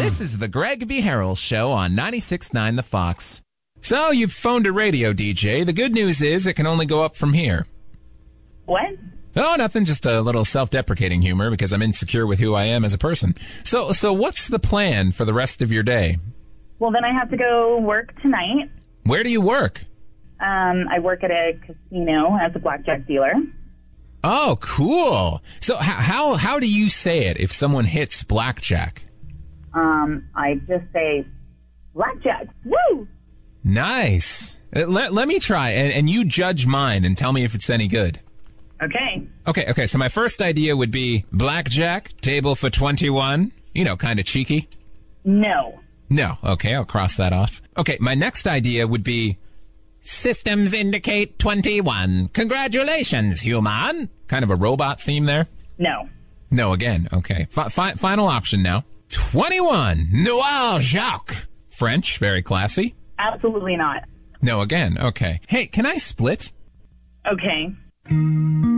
This is the Greg V. Harrell Show on 96.9 The Fox. So, you've phoned a radio DJ. The good news is it can only go up from here. What? Oh, nothing. Just a little self-deprecating humor because I'm insecure with who I am as a person. So what's the plan for the rest of your day? Well, then I have to go work tonight. Where do you work? I work at a casino as a blackjack dealer. Oh, cool. So how do you say it if someone hits blackjack? I just say, blackjack, woo! Nice. Let me try, and you judge mine and tell me if it's any good. Okay. Okay, so my first idea would be blackjack, table for 21. You know, kind of cheeky. No. No, okay, I'll cross that off. Okay, my next idea would be systems indicate 21. Congratulations, human. Kind of a robot theme there. No. No, again, okay. Final option now. 21. Noir Jacques. French, very classy. Absolutely not. No, again, okay. Hey, can I split? Okay.